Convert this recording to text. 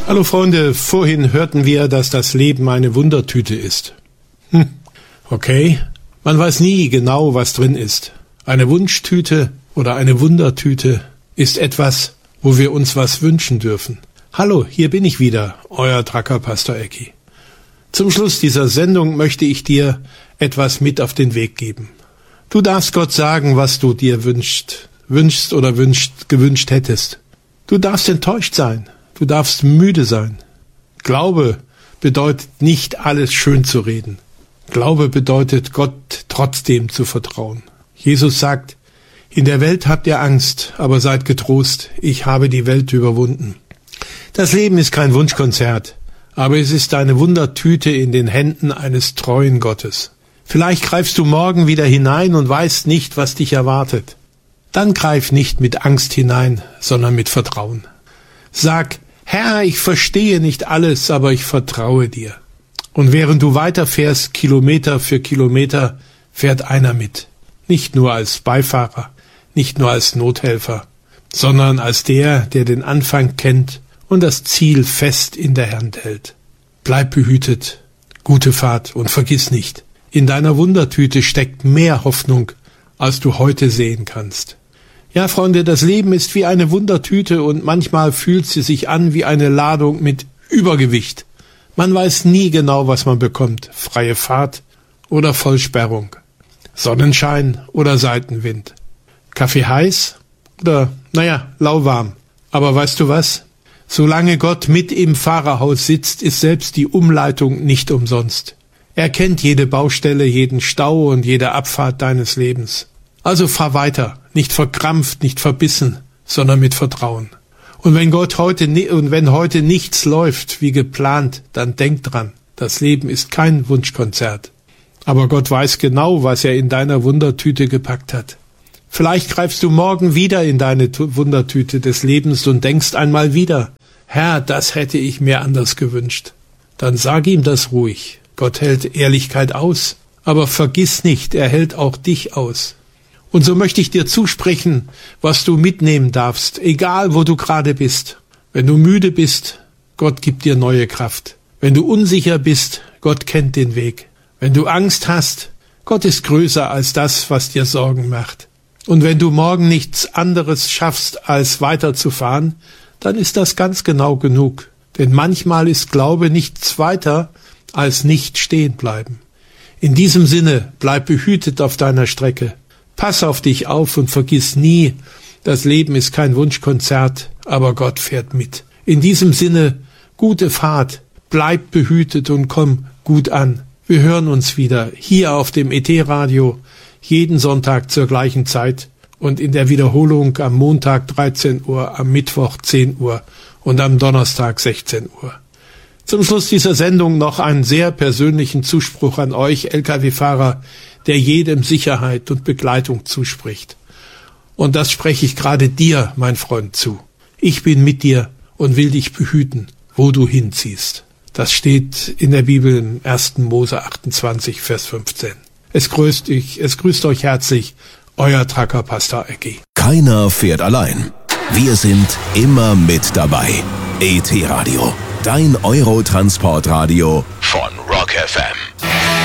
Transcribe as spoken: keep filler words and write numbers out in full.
Hallo Freunde, vorhin hörten wir, dass das Leben eine Wundertüte ist. Hm, okay, man weiß nie genau, was drin ist. Eine Wunschtüte oder eine Wundertüte ist etwas, wo wir uns was wünschen dürfen. Hallo, hier bin ich wieder, euer Tracker Pastor Ecki. Zum Schluss dieser Sendung möchte ich dir etwas mit auf den Weg geben. Du darfst Gott sagen, was du dir wünschst, wünschst oder wünscht, gewünscht hättest. Du darfst enttäuscht sein. Du darfst müde sein. Glaube bedeutet nicht alles schön zu reden. Glaube bedeutet, Gott trotzdem zu vertrauen. Jesus sagt, in der Welt habt ihr Angst, aber seid getrost, ich habe die Welt überwunden. Das Leben ist kein Wunschkonzert, aber es ist eine Wundertüte in den Händen eines treuen Gottes. Vielleicht greifst du morgen wieder hinein und weißt nicht, was dich erwartet. Dann greif nicht mit Angst hinein, sondern mit Vertrauen. Sag, Herr, ich verstehe nicht alles, aber ich vertraue dir. Und während du weiterfährst, Kilometer für Kilometer, fährt einer mit. Nicht nur als Beifahrer, nicht nur als Nothelfer, sondern als der, der den Anfang kennt und das Ziel fest in der Hand hält. Bleib behütet, gute Fahrt und vergiss nicht, in deiner Wundertüte steckt mehr Hoffnung, als du heute sehen kannst. Ja, Freunde, das Leben ist wie eine Wundertüte und manchmal fühlt sie sich an wie eine Ladung mit Übergewicht. Man weiß nie genau, was man bekommt. Freie Fahrt oder Vollsperrung. Sonnenschein oder Seitenwind. Kaffee heiß oder, naja, lauwarm. Aber weißt du was? Solange Gott mit im Fahrerhaus sitzt, ist selbst die Umleitung nicht umsonst. Er kennt jede Baustelle, jeden Stau und jede Abfahrt deines Lebens. Also fahr weiter, nicht verkrampft, nicht verbissen, sondern mit Vertrauen. Und wenn Gott heute und wenn heute nichts läuft wie geplant, dann denk dran, das Leben ist kein Wunschkonzert. Aber Gott weiß genau, was er in deiner Wundertüte gepackt hat. Vielleicht greifst du morgen wieder in deine Wundertüte des Lebens und denkst einmal wieder, Herr, das hätte ich mir anders gewünscht. Dann sag ihm das ruhig. Gott hält Ehrlichkeit aus, aber vergiss nicht, er hält auch dich aus. Und so möchte ich dir zusprechen, was du mitnehmen darfst, egal wo du gerade bist. Wenn du müde bist, Gott gibt dir neue Kraft. Wenn du unsicher bist, Gott kennt den Weg. Wenn du Angst hast, Gott ist größer als das, was dir Sorgen macht. Und wenn du morgen nichts anderes schaffst, als weiterzufahren, dann ist das ganz genau genug. Denn manchmal ist Glaube nichts weiter als nicht stehen bleiben. In diesem Sinne, bleib behütet auf deiner Strecke. Pass auf dich auf und vergiss nie, das Leben ist kein Wunschkonzert, aber Gott fährt mit. In diesem Sinne, gute Fahrt, bleib behütet und komm gut an. Wir hören uns wieder hier auf dem E T-Radio, jeden Sonntag zur gleichen Zeit und in der Wiederholung am Montag dreizehn Uhr, am Mittwoch zehn Uhr und am Donnerstag sechzehn Uhr. Zum Schluss dieser Sendung noch einen sehr persönlichen Zuspruch an euch L K W-Fahrer, der jedem Sicherheit und Begleitung zuspricht. Und das spreche ich gerade dir, mein Freund, zu. Ich bin mit dir und will dich behüten, wo du hinziehst. Das steht in der Bibel im ersten Mose achtundzwanzig, Vers fünfzehn. Es grüßt euch, es grüßt euch herzlich, euer Tracker Pastor Ecki. Keiner fährt allein. Wir sind immer mit dabei. E T-Radio, dein Eurotransportradio von Rock F M.